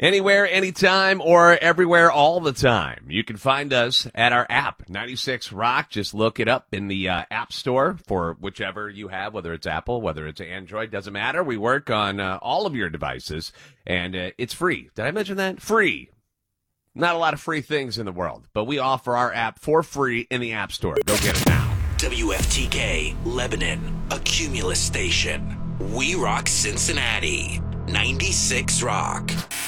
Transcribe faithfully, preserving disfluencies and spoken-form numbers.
Anywhere, anytime, or everywhere all the time. You can find us at our app, ninety-six Rock. Just look it up in the uh, App Store for whichever you have, whether it's Apple, whether it's Android, doesn't matter. We work on uh, all of your devices, and uh, it's free. Did I mention that? Free. Not a lot of free things in the world, but we offer our app for free in the App Store. Go get it now. W F T K, Lebanon, a Cumulus station. We rock Cincinnati. ninety-six Rock.